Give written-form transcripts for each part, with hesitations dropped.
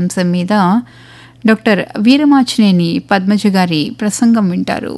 అంశం మీద డాక్టర్ వీరమాచినేని పద్మజ గారి ప్రసంగం వింటారు.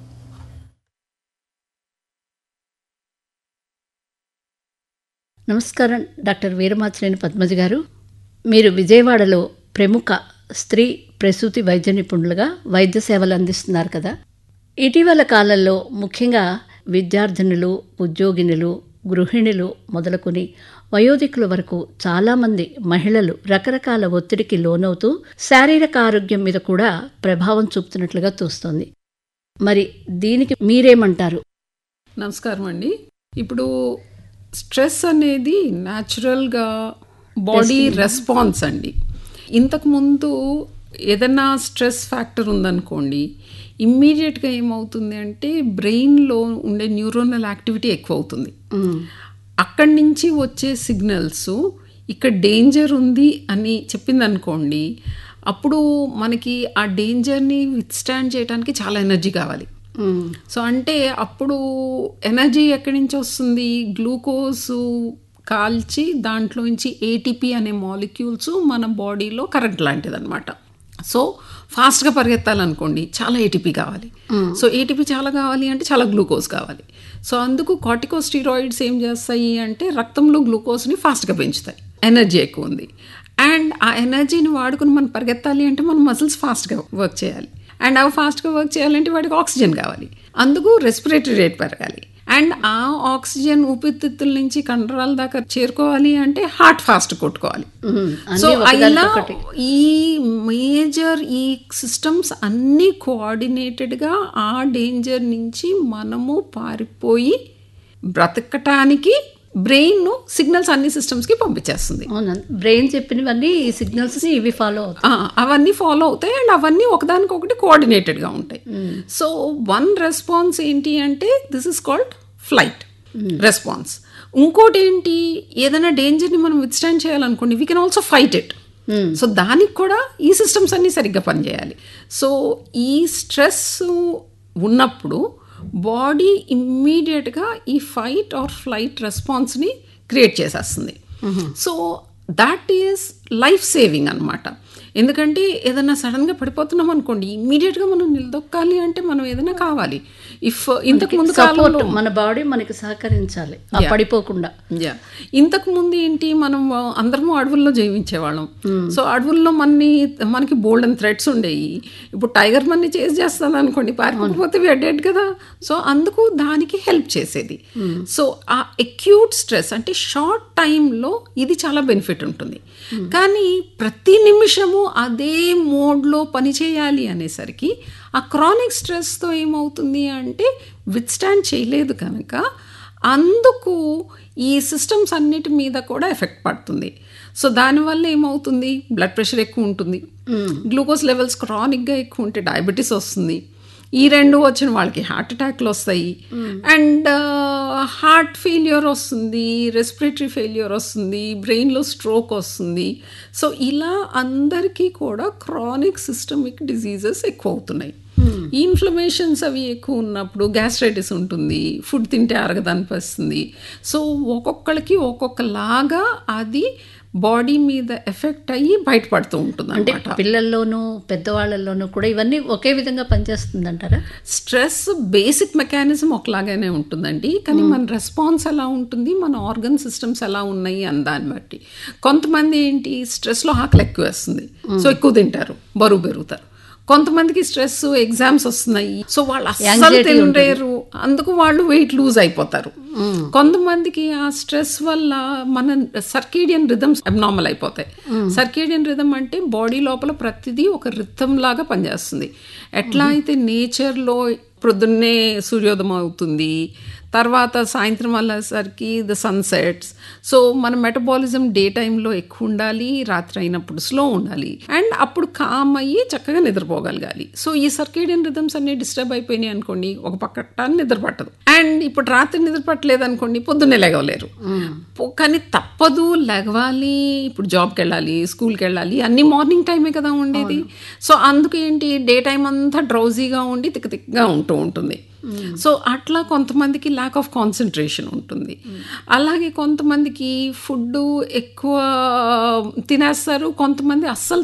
నమస్కారం డాక్టర్ వీరమాచినేని పద్మజ గారు. మీరు విజయవాడలో ప్రముఖ స్త్రీ ప్రసూతి వైద్య నిపుణులుగా వైద్య సేవలు అందిస్తున్నారు కదా. ఇటీవల కాలంలో ముఖ్యంగా విద్యార్థినులు, ఉద్యోగినులు, గృహిణులు మొదలుకొని వయోధికుల వరకు చాలామంది మహిళలు రకరకాల ఒత్తిడికి లోనవుతూ శారీరక ఆరోగ్యం మీద కూడా ప్రభావం చూపుతున్నట్లుగా తోస్తోంది. మరి దీనికి మీరేమంటారు? నమస్కారం అండి. ఇప్పుడు స్ట్రెస్ అనేది న్యాచురల్గా బాడీ రెస్పాన్స్ అండి. ఇంతకుముందు ఏదైనా స్ట్రెస్ ఫ్యాక్టర్ ఉందనుకోండి, ఇమ్మీడియట్గా ఏమవుతుంది అంటే బ్రెయిన్లో ఉండే న్యూరోనల్ యాక్టివిటీ ఎక్కువ అవుతుంది. అక్కడి నుంచి వచ్చే సిగ్నల్స్ ఇక్కడ డేంజర్ ఉంది అని చెప్పింది అనుకోండి, అప్పుడు మనకి ఆ డేంజర్ని విత్స్టాండ్ చేయడానికి చాలా ఎనర్జీ కావాలి. సో అంటే అప్పుడు ఎనర్జీ ఎక్కడి నుంచి వస్తుంది? గ్లూకోజ్ కాల్చి దాంట్లోంచి ఏటీపీ అనే మాలిక్యూల్స్ మన బాడీలో కరెంట్ లాంటిది అనమాట. సో ఫాస్ట్గా పరిగెత్తాలనుకోండి చాలా ఏటీపీ కావాలి. సో ఏటీపీ చాలా కావాలి అంటే చాలా గ్లూకోజ్ కావాలి. సో అందుకు కార్టికోస్టీరాయిడ్స్ ఏం చేస్తాయి అంటే రక్తంలో గ్లూకోజ్ని ఫాస్ట్గా పెంచుతాయి. ఎనర్జీ ఎక్కువ ఉంది అండ్ ఆ ఎనర్జీని వాడుకుని మనం పరిగెత్తాలి అంటే మన మసిల్స్ ఫాస్ట్గా వర్క్ చేయాలి. అండ్ అవి ఫాస్ట్గా వర్క్ చేయాలంటే వాటికి ఆక్సిజన్ కావాలి. అందుకు రెస్పిరేటరీ రేట్ పెరగాలి. అండ్ ఆ ఆక్సిజన్ ఊపిరితిత్తుల నుంచి కండరాల దాకా చేరుకోవాలి అంటే హార్ట్ ఫాస్ట్ కొట్టుకోవాలి. సో ఇలా ఈ మేజర్ ఈ సిస్టమ్స్ అన్నీ కోఆర్డినేటెడ్గా ఆ డేంజర్ నుంచి మనము పారిపోయి బ్రతకటానికి బ్రెయిన్ సిగ్నల్స్ అన్ని సిస్టమ్స్కి పంపించేస్తుంది. బ్రెయిన్ చెప్పినవన్నీ ఈ సిగ్నల్స్ ఇవి ఫాలో అవుతాయి. అవన్నీ ఫాలో అవుతాయి అండ్ అవన్నీ ఒకదానికొకటి కోఆర్డినేటెడ్గా ఉంటాయి. సో వన్ రెస్పాన్స్ ఏంటి అంటే this is called flight response. ఇంకోటి ఏంటి, ఏదైనా డేంజర్ని మనం withstand చేయాలనుకోండి, we can also fight it. So దానికి కూడా ఈ సిస్టమ్స్ అన్నీ సరిగ్గా పనిచేయాలి. సో ఈ స్ట్రెస్ ఉన్నప్పుడు బాడీ ఇమ్మీడియట్గా ఈ ఫైట్ ఆర్ ఫ్లైట్ రెస్పాన్స్ని క్రియేట్ చేసేస్తుంది. So that is life saving అనమాట. ఎందుకంటే ఏదైనా సడన్గా పడిపోతున్నాం అనుకోండి, ఇమ్మీడియట్గా మనం నిలదొక్కాలి అంటే మనం ఏదైనా కావాలి. ఇఫ్ ఇంతకుముందు కాలంలో మన బాడీ మనకి సహకరించాలి పడిపోకుండా. ఇంతకుముందు ఏంటి, మనం అందరము అడవుల్లో జీవించేవాళ్ళం. సో అడవుల్లో మనకి బోల్డ్ అండ్ థ్రెడ్స్ ఉండేవి. ఇప్పుడు టైగర్ మనని చేస్తుంది అనుకోండి, పారిపోతే వి ఆర్ డెడ్ కదా. సో అందుకు దానికి హెల్ప్ చేసేది. సో ఆ అక్యూట్ స్ట్రెస్ అంటే షార్ట్ టైంలో ఇది చాలా బెనిఫిట్ ఉంటుంది. కానీ ప్రతి నిమిషము అదే మోడ్లో పనిచేయాలి అనేసరికి ఆ క్రానిక్ స్ట్రెస్తో ఏమవుతుంది అంటే విత్స్టాండ్ చేయలేదు కనుక అందుకు ఈ సిస్టమ్స్ అన్నిటి మీద కూడా ఎఫెక్ట్ పడుతుంది. సో దానివల్ల ఏమవుతుంది, బ్లడ్ ప్రెషర్ ఎక్కువ ఉంటుంది, గ్లూకోజ్ లెవెల్స్ క్రానిక్గా ఎక్కువ ఉంటే డయాబెటీస్ వస్తుంది. ఈ రెండు వచ్చిన వాళ్ళకి హార్ట్ అటాక్లు వస్తాయి అండ్ హార్ట్ ఫెయిల్యూర్ వస్తుంది, రెస్పిరేటరీ ఫెయిల్యూర్ వస్తుంది, బ్రెయిన్లో స్ట్రోక్ వస్తుంది. సో ఇలా అందరికీ కూడా క్రానిక్ సిస్టమిక్ డిజీజెస్ ఎక్కువ అవుతున్నాయి. ఇన్ఫ్లమేషన్స్ అవి ఎక్కువ ఉన్నప్పుడు గ్యాస్ట్రైటిస్ ఉంటుంది, ఫుడ్ తింటే అరగదనిపిస్తుంది. సో ఒక్కొక్కరికి ఒక్కొక్కలాగా అది బాడీ మీద ఎఫెక్ట్ అయ్యి బయటపడుతూ ఉంటుంది. అంటే పిల్లల్లోనూ పెద్దవాళ్ళల్లోనూ కూడా ఇవన్నీ ఒకే విధంగా పనిచేస్తుంది అంటారా? స్ట్రెస్ బేసిక్ మెకానిజం ఒకలాగానే ఉంటుందండి, కానీ మన రెస్పాన్స్ ఎలా ఉంటుంది, మన ఆర్గన్ సిస్టమ్స్ ఎలా ఉన్నాయి అని దాన్ని బట్టి. కొంతమంది ఏంటి స్ట్రెస్లో ఆకలి ఎక్కువ వేస్తుంది, సో ఎక్కువ తింటారు, బరువు పెరుగుతారు. కొంతమందికి స్ట్రెస్ ఎగ్జామ్స్ వస్తున్నాయి, సో వాళ్ళు అస్సలు తినలేరు, అందుకు వాళ్ళు వెయిట్ లూజ్ అయిపోతారు. కొంతమందికి ఆ స్ట్రెస్ వల్ల మన సర్కేడియన్ రిథమ్స్ అబ్నార్మల్ అయిపోతాయి. సర్కేడియన్ రిథమ్ అంటే బాడీ లోపల ప్రతిదీ ఒక రిథమ్ లాగా పనిచేస్తుంది. ఎట్లా అయితే నేచర్లో ప్రొద్దున్నే సూర్యోదయం అవుతుంది, తర్వాత సాయంత్రం అయ్యేసరికి ద సన్సెట్స్. సో మన మెటబాలిజం డే టైంలో ఎక్కువ ఉండాలి, రాత్రి అయినప్పుడు స్లో ఉండాలి అండ్ అప్పుడు కామ్ అయ్యి చక్కగా నిద్రపోగలగాలి. సో ఈ సర్కేడియన్ రిథమ్స్ అన్ని డిస్టర్బ్ అయిపోయినాయి అనుకోండి, ఒక పక్కన నిద్ర పట్టదు. అండ్ ఇప్పుడు రాత్రి నిద్ర పట్టలేదు అనుకోండి, పొద్దున్నే లెగవలేరు. కానీ తప్పదు, లెగవాలి. ఇప్పుడు జాబ్కి వెళ్ళాలి, స్కూల్కి వెళ్ళాలి, అన్ని మార్నింగ్ టైమే కదా ఉండేది. సో అందుకు ఏంటి, డే టైం అంతా డ్రౌజీగా ఉండి తిక్కగా ఉంటుంది. సో అట్లా కొంతమందికి ల్యాక్ ఆఫ్ కాన్సన్ట్రేషన్ ఉంటుంది. అలాగే కొంతమందికి ఫుడ్ ఎక్కువ తినేస్తారు, కొంతమంది అస్సలు